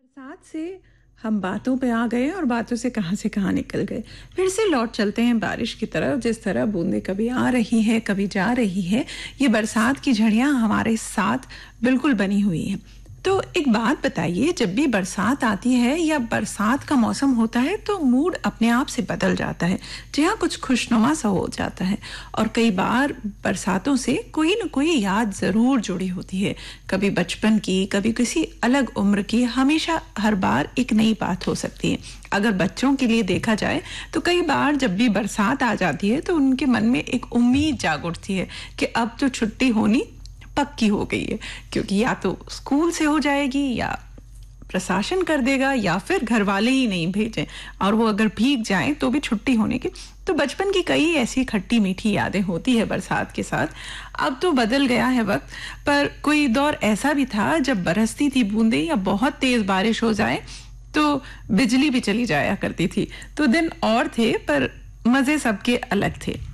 साथ से हम बातों पे आ गए और बातों से कहाँ निकल गए। फिर से लौट चलते हैं बारिश की तरफ। जिस तरह बूंदें कभी आ रही है कभी जा रही है, ये बरसात की झड़ियां हमारे साथ बिल्कुल बनी हुई हैं। तो एक बात बताइए, जब भी बरसात आती है या बरसात का मौसम होता है तो मूड अपने आप से बदल जाता है। जी हाँ, कुछ खुशनुमा सा हो जाता है। और कई बार बरसातों से कोई न कोई याद जरूर जुड़ी होती है, कभी बचपन की, कभी किसी अलग उम्र की। हमेशा हर बार एक नई बात हो सकती है। अगर बच्चों के लिए देखा जाए तो कई बार जब भी बरसात आ जाती है तो उनके मन में एक उम्मीद जाग उठती है कि अब तो छुट्टी होनी पक्की हो गई है, क्योंकि या तो स्कूल से हो जाएगी या प्रशासन कर देगा या फिर घर वाले ही नहीं भेजें, और वो अगर भीग जाएं तो भी छुट्टी होने की। तो बचपन की कई ऐसी खट्टी मीठी यादें होती है बरसात के साथ। अब तो बदल गया है वक्त, पर कोई दौर ऐसा भी था जब बरसती थी बूंदें या बहुत तेज बारिश हो जाए तो बिजली भी चली जाया करती थी। तो दिन और थे पर मजे सबके अलग थे।